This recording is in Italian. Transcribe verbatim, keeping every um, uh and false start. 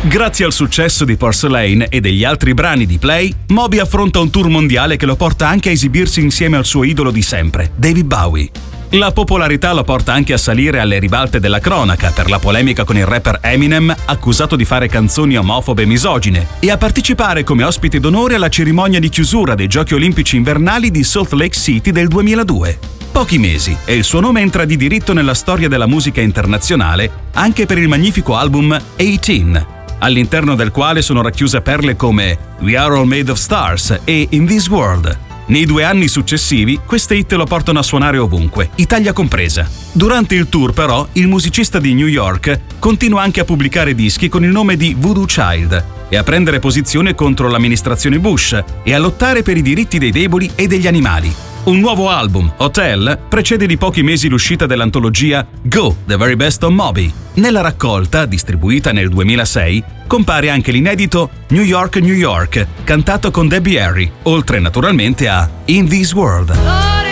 Grazie al successo di Porcelain e degli altri brani di Play, Moby affronta un tour mondiale che lo porta anche a esibirsi insieme al suo idolo di sempre, David Bowie. La popolarità lo porta anche a salire alle ribalte della cronaca per la polemica con il rapper Eminem, accusato di fare canzoni omofobe e misogine, e a partecipare come ospite d'onore alla cerimonia di chiusura dei Giochi Olimpici Invernali di Salt Lake City del duemiladue. Pochi mesi e il suo nome entra di diritto nella storia della musica internazionale anche per il magnifico album diciotto, all'interno del quale sono racchiuse perle come We Are All Made of Stars e In This World. Nei due anni successivi, queste hit lo portano a suonare ovunque, Italia compresa. Durante il tour, però, il musicista di New York continua anche a pubblicare dischi con il nome di Voodoo Child e a prendere posizione contro l'amministrazione Bush e a lottare per i diritti dei deboli e degli animali. Un nuovo album, Hotel, precede di pochi mesi l'uscita dell'antologia Go, The Very Best of Moby. Nella raccolta, distribuita nel duemilasei, compare anche l'inedito New York, New York, cantato con Debbie Harry, oltre naturalmente a In This World.